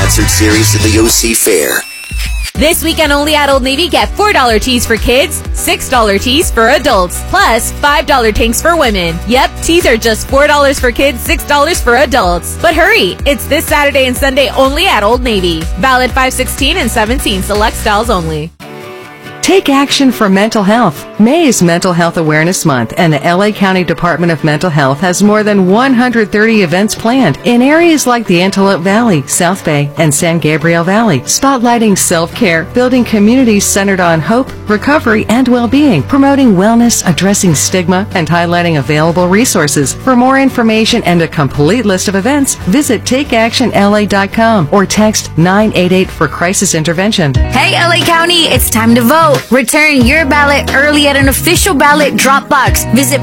concert series to the OC Fair. This weekend only at Old Navy, get $4 tees for kids, $6 tees for adults, plus $5 tanks for women. Yep, tees are just $4 for kids, $6 for adults. But hurry, it's this Saturday and Sunday only at Old Navy. Valid 5/16 and 17, select styles only. Take action for mental health. May is Mental Health Awareness Month, and the LA County Department of Mental Health has more than 130 events planned in areas like the Antelope Valley, South Bay, and San Gabriel Valley, spotlighting self-care, building communities centered on hope, recovery, and well-being, promoting wellness, addressing stigma, and highlighting available resources. For more information and a complete list of events, visit takeactionla.com or text 988 for crisis intervention. Hey, LA County, it's time to vote. Return your ballot early at an official ballot drop box. Visit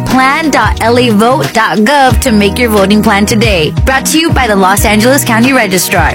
plan.lavote.gov to make your voting plan today. Brought to you by the Los Angeles County Registrar.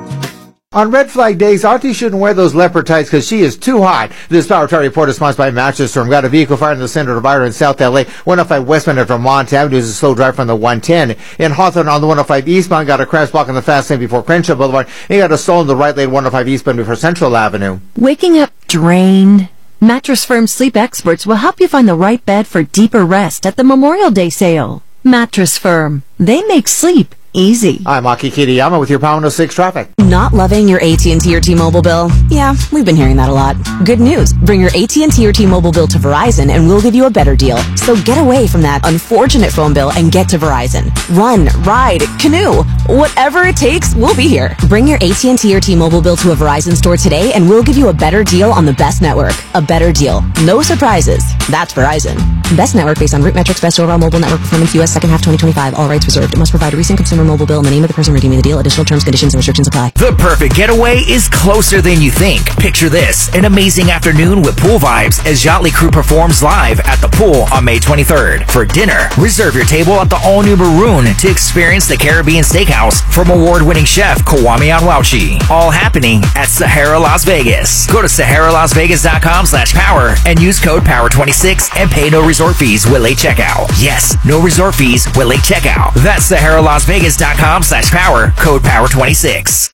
On Red Flag Days, Aarti shouldn't wear those leopard tights because she is too hot. This Power Chart report is sponsored by Mattress Firm. Got a vehicle fire in the center of Byron in South LA. 105 westbound at Vermont Avenue is a slow drive from the 110. In Hawthorne on the 105 eastbound, got a crash block in the fast lane before Crenshaw Boulevard. And got a stall in the right lane 105 eastbound before Central Avenue. Waking up drained? Mattress Firm sleep experts will help you find the right bed for deeper rest at the Memorial Day sale. Mattress Firm. They make sleep easy. I'm Aki Kitayama with your Power 106 traffic. Not loving your AT&T or T-Mobile bill? Yeah, we've been hearing that a lot. Good news. Bring your AT&T or T-Mobile bill to Verizon and we'll give you a better deal. So get away from that unfortunate phone bill and get to Verizon. Run, ride, canoe. Whatever it takes, we'll be here. Bring your AT&T or T-Mobile bill to a Verizon store today and we'll give you a better deal on the best network. A better deal. No surprises. That's Verizon. Best network based on root metrics, best overall mobile network performance, U.S. second half 2025. All rights reserved. It must provide a recent consumer mobile bill and the name of the person redeeming the deal. Additional terms, conditions, and restrictions apply. The perfect getaway is closer than you think. Picture this, an amazing afternoon with pool vibes as Yachtly Crew performs live at the pool on May 23rd. For dinner, reserve your table at the all-new Maroon to experience the Caribbean Steakhouse from award-winning chef Kwame Onwauchi. All happening at Sahara Las Vegas. Go to SaharaLasVegas.com/power and use code POWER26 and pay no resort fees with late checkout. Yes, no resort fees with late checkout. That's SaharaLasVegas.com/power, code POWER26.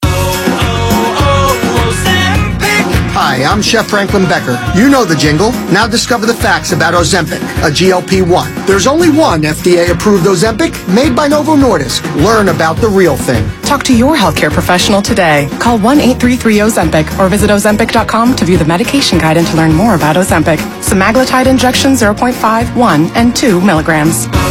Hi, I'm Chef Franklin Becker. You know the jingle. Now discover the facts about Ozempic, a GLP-1. There's only one FDA-approved Ozempic made by Novo Nordisk. Learn about the real thing. Talk to your healthcare professional today. Call 1-833-OZEMPIC or visit Ozempic.com to view the medication guide and to learn more about Ozempic. Semaglutide injection 0.5, 1, and 2 milligrams.